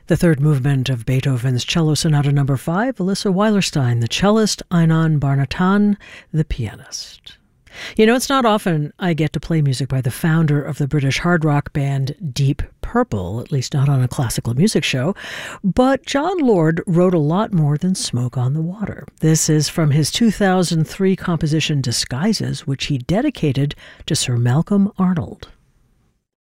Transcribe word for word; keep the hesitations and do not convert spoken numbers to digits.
The third movement of Beethoven's Cello Sonata Number five, Alyssa Weilerstein, the cellist, Aynan Barnatan, the pianist. You know, it's not often I get to play music by the founder of the British hard rock band Deep Purple, at least not on a classical music show, but Jon Lord wrote a lot more than Smoke on the Water. This is from his two thousand three composition Disguises, which he dedicated to Sir Malcolm Arnold.